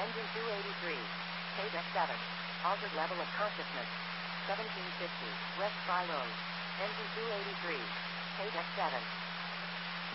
Engine 283. Page X7. Altered level of consciousness. 1750. West Spy Road. Engine 283. Page X7.